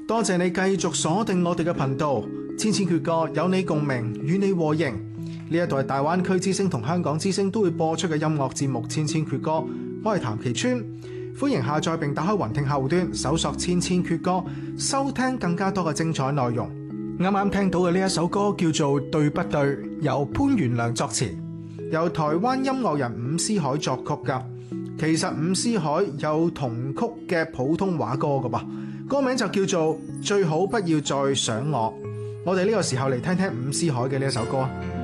多謝你繼續鎖定我哋嘅頻道，千千闕歌有你共鳴，與你和應。呢一度係大灣區之聲同香港之聲都會播出嘅音樂節目《千千闕歌》，我係譚其川，歡迎下載並打開雲聽客戶端，搜索《千千闕歌》，收聽更加多嘅精彩內容。啱啱聽到嘅呢一首歌叫做《對不對》，由潘元良作詞，由台灣音樂人伍思凱作曲㗎。其實伍思凱有同曲嘅普通話歌㗎噃，歌名就叫做《最好不要再想我》。我哋呢個時候嚟聽聽伍思凱嘅呢一首歌。